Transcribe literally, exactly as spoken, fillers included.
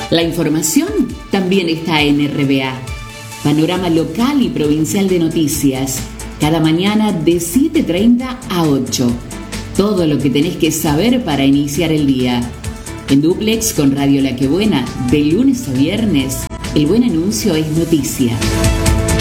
La información también está en R B A. Panorama local y provincial de noticias. Cada mañana de siete y media a ocho. Todo lo que tenés que saber para iniciar el día. En dúplex con Radio La Que Buena, de lunes a viernes, el buen anuncio es noticia.